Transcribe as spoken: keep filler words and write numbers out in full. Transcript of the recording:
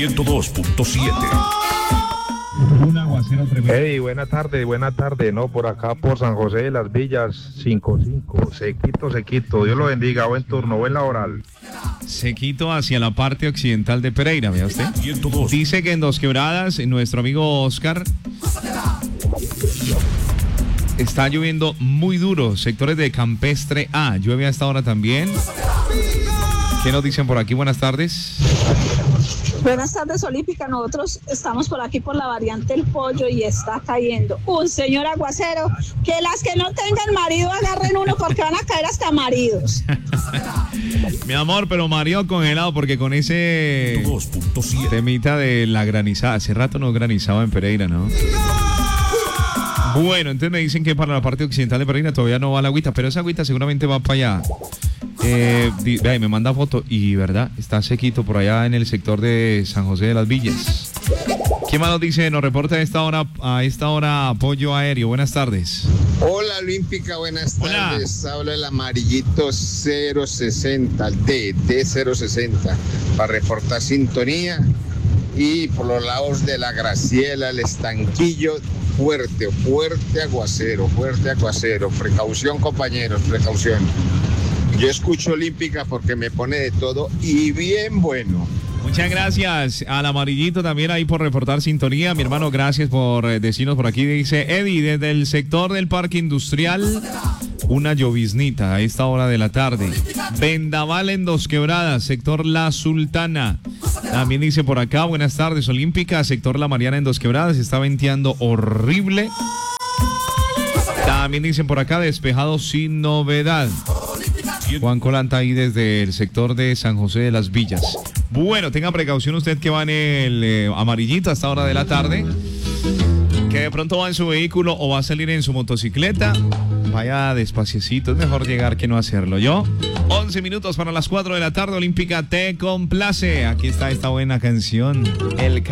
ciento dos punto siete. Un aguacero tremendo. Hey, buena tarde, buena tarde, no, por acá por San José de las Villas, cinco cinco, sequito, sequito, Dios lo bendiga, buen turno, buen laboral. Sequito hacia la parte occidental de Pereira, vea usted. Dice que en Dos Quebradas, nuestro amigo Oscar, está lloviendo muy duro, sectores de Campestre A, llueve a esta hora también. ¿Qué nos dicen por aquí? Buenas tardes. Buenas tardes, Olímpica. Nosotros estamos por aquí por la variante El Pollo y está cayendo un señor aguacero. Que las que no tengan marido agarren uno porque van a caer hasta maridos. Mi amor, pero marido congelado porque con ese temita de la granizada, hace rato no granizaba en Pereira, ¿no? Bueno, entonces me dicen que para la parte occidental de Pereira todavía no va la agüita, pero esa agüita seguramente va para allá. Eh, di, ve, me manda foto y verdad, está sequito por allá en el sector de San José de las Villas. ¿Quién más nos dice? Nos reporta a esta hora, a esta hora apoyo aéreo. Buenas tardes. Hola Olímpica, buenas Hola. tardes. Habla el amarillito cero sesenta, el D, D cero sesenta, para reportar sintonía. Y por los lados de la Graciela, el Estanquillo, fuerte, fuerte aguacero, fuerte aguacero. Precaución, compañeros, precaución. Yo escucho Olímpica porque me pone de todo y bien bueno. Muchas gracias al amarillito también ahí por reportar sintonía. Mi hermano, gracias por eh, decirnos por aquí. Dice Eddie, desde el sector del Parque Industrial, una lloviznita a esta hora de la tarde. Vendaval en Dos Quebradas, sector La Sultana. También dice por acá, buenas tardes, Olímpica, sector La Mariana en Dos Quebradas, está venteando horrible. También dicen por acá, despejado sin novedad. Juan Colanta ahí desde el sector de San José de las Villas. Bueno, tenga precaución usted que va en el eh, amarillito a esta hora de la tarde, que de pronto va en su vehículo o va a salir en su motocicleta. Vaya despaciecito, es mejor llegar que no hacerlo. Yo, once minutos para las cuatro de la tarde, Olímpica te complace. Aquí está esta buena canción, El